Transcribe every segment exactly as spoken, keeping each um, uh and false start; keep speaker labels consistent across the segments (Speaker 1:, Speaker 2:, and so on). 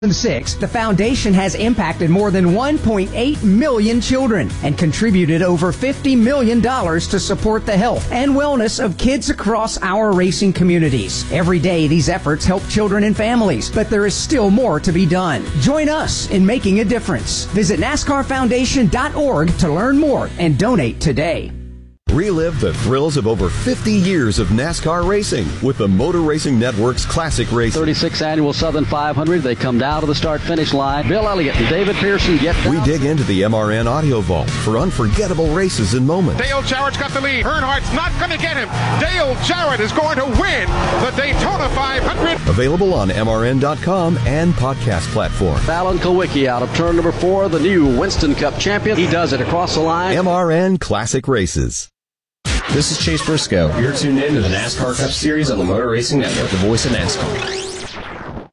Speaker 1: six, the foundation has impacted more than one point eight million children and contributed over fifty million dollars to support the health and wellness of kids across our racing communities. Every day, these efforts help children and families, but there is still more to be done. Join us in making a difference. Visit NASCAR Foundation dot org to learn more and donate today.
Speaker 2: Relive the thrills of over fifty years of NASCAR racing with the Motor Racing Network's Classic Race.
Speaker 3: thirty-sixth Annual Southern five hundred. They come down to the start-finish line. Bill Elliott and David Pearson get down.
Speaker 2: We dig into the M R N Audio Vault for unforgettable races and moments.
Speaker 4: Dale Jarrett's got the lead. Earnhardt's not going to get him. Dale Jarrett is going to win the Daytona five hundred.
Speaker 2: Available on M R N dot com and podcast platform.
Speaker 3: Alan Kulwicki out of turn number four, the new Winston Cup champion. He does it across the line.
Speaker 2: M R N Classic Races.
Speaker 5: This is Chase Briscoe. You're tuned in to the NASCAR Cup Series on the Motor Racing Network, the voice of NASCAR.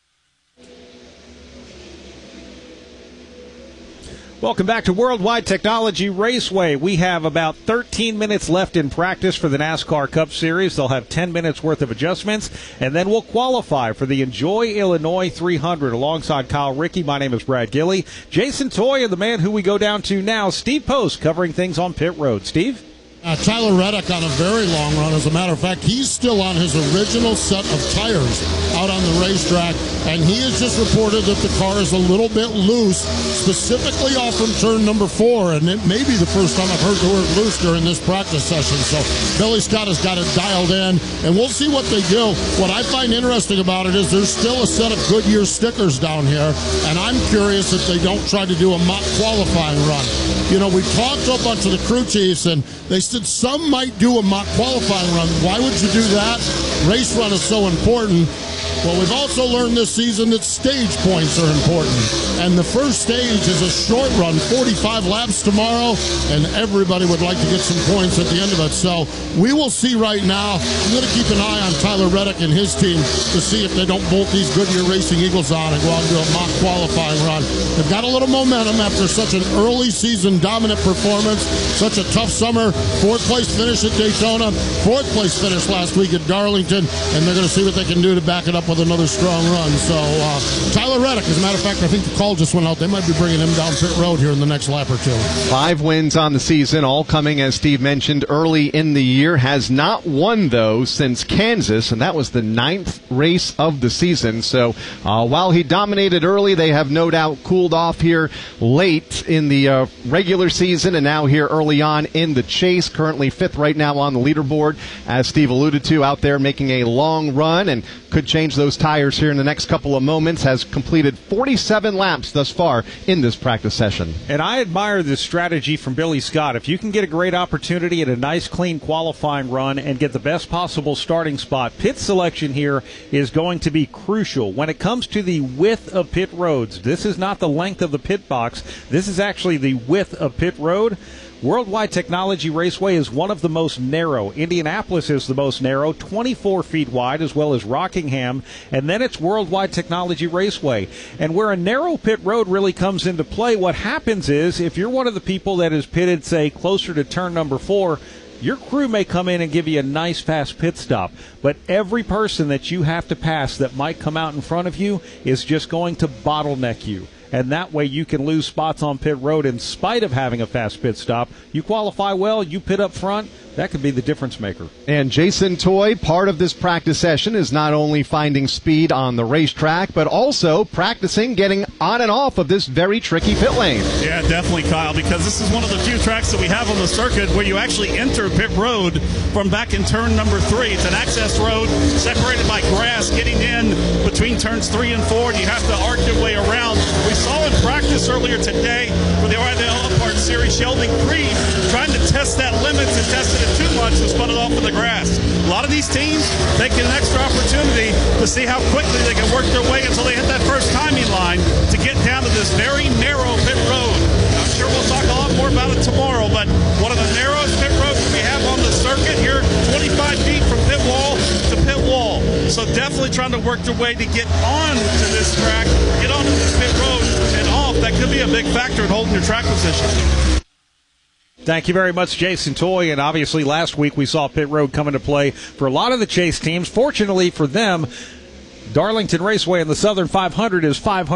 Speaker 6: Welcome back to Worldwide Technology Raceway. We have about thirteen minutes left in practice for the NASCAR Cup Series. They'll have ten minutes worth of adjustments, and then we'll qualify for the Enjoy Illinois three hundred. Alongside Kyle Rickey, my name is Brad Gilley. Jason Toy and the man who we go down to now, Steve Post, covering things on pit road. Steve?
Speaker 7: Uh, Tyler Reddick on a very long run. As a matter of fact, he's still on his original set of tires out on the racetrack, and he has just reported that the car is a little bit loose, specifically off from turn number four, and it may be the first time I've heard the word loose during this practice session. So Billy Scott has got it dialed in, and we'll see what they do. What I find interesting about it is there's still a set of Goodyear stickers down here, and I'm curious if they don't try to do a mock qualifying run. You know, we talked to a bunch of the crew chiefs, and they said some might do a mock qualifying run. Why would you do that? Race run is so important. Well, we've also learned this season that stage points are important. And the first stage is a short run, forty-five laps tomorrow, and everybody would like to get some points at the end of it. So we will see right now. I'm going to keep an eye on Tyler Reddick and his team to see if they don't bolt these Goodyear Racing Eagles on and go out and do a mock qualifying run. They've got a little momentum after such an early season dominant performance, such a tough summer. Fourth place finish at Daytona, fourth place finish last week at Darlington, and they're going to see what they can do to back it up with another strong run. So uh, Tyler Reddick, as a matter of fact, I think the call just went out. They might be bringing him down pit road here in the next lap or two.
Speaker 8: Five wins on the season, all coming, as Steve mentioned, early in the year. Has not won, though, since Kansas, and that was the ninth race of the season. So uh, while he dominated early, they have no doubt cooled off here late in the uh, regular season and now here early on in the chase. Currently fifth right now on the leaderboard, as Steve alluded to, out there making a long run and could change those tires here in the next couple of moments. Has completed forty-seven laps thus far in this practice session.
Speaker 6: And I admire this strategy from Billy Scott. If you can get a great opportunity at a nice, clean qualifying run and get the best possible starting spot, pit selection here is going to be crucial. When it comes to the width of pit roads, this is not the length of the pit box. This is actually the width of pit road. Worldwide Technology Raceway is one of the most narrow. Indianapolis is the most narrow, twenty-four feet wide, as well as Rockingham. And then it's Worldwide Technology Raceway. And where a narrow pit road really comes into play, what happens is, if you're one of the people that is pitted, say, closer to turn number four, your crew may come in and give you a nice, fast pit stop. But every person that you have to pass that might come out in front of you is just going to bottleneck you. And that way you can lose spots on pit road in spite of having a fast pit stop. You qualify well, you pit up front, that could be the difference maker.
Speaker 8: And Jason Toy, part of this practice session is not only finding speed on the racetrack, but also practicing getting on and off of this very tricky pit lane.
Speaker 9: Yeah, definitely, Kyle, because this is one of the few tracks that we have on the circuit where you actually enter pit road from back in turn number three. It's an access road separated by grass getting in between turns three and four, and you have to arc your way around. We saw in practice earlier today for the O'Reilly Auto Parts Series, Sheldon Creed trying to test that limits and tested it too much and spun it off in the grass. A lot of these teams taking an extra opportunity to see how quickly they can work their way until they hit that first timing line to get down to this very narrow pit road. I'm sure we'll talk a lot more about it tomorrow, but one of the narrowest pit roads we have on the circuit here, twenty-five feet from pit wall to pit wall. So definitely trying to work their way to get on to this track, get onto this pit road and off. That could be a big factor in holding your track position.
Speaker 6: Thank you very much, Jason Toy. And obviously last week we saw pit road come into play for a lot of the chase teams. Fortunately for them, Darlington Raceway in the Southern five hundred is five hundred.